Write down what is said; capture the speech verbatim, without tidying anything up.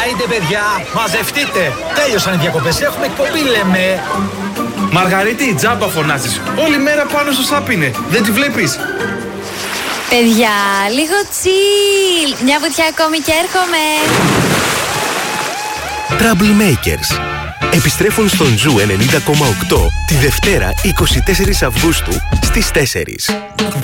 Άιντε παιδιά, μαζευτείτε. Τέλειωσαν οι διακοπές, έχουμε εκπομπή λέμε. Μαργαρίτη, τζάμπα φωνάζεις. Όλη μέρα πάνω στο σαπ είναι. Δεν τη βλέπεις? Παιδιά, λίγο chill. Μια βουτιά ακόμη και έρχομαι. Troublemakers επιστρέφουν στον Ζου ενενήντα κόμμα οκτώ τη Δευτέρα εικοστή τέταρτη Αυγούστου στις τέσσερις.